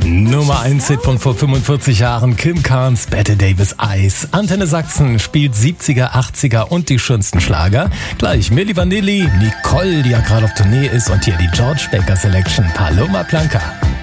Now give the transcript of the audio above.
Nummer 1 Hit von vor 45 Jahren, Kim Carnes, Bette Davis, Eis. Antenne Sachsen spielt 70er, 80er und die schönsten Schlager. Gleich Milli Vanilli, Nicole, die ja gerade auf Tournee ist, und hier die George Baker Selection, Paloma Blanca.